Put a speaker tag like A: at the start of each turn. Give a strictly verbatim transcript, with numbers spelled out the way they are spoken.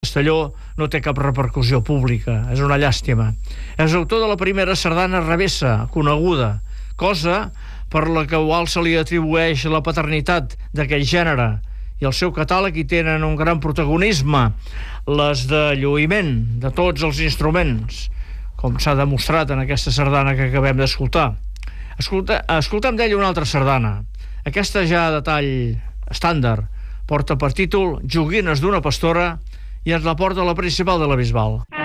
A: Castelló no té cap repercussió pública, és una llàstima. És autor de la primera sardana revessa, coneguda, cosa per la qual se li atribueix la paternitat d'aquest gènere, i el seu catàleg hi tenen un gran protagonisme, les de lluïment de tots els instruments, com s'ha demostrat en aquesta sardana que acabem d'escoltar. Escolta, escoltem d'ella una altra sardana. Aquesta ja de tall estàndard porta per títol Joguines d'una pastora i ens la porta la principal de la Bisbal.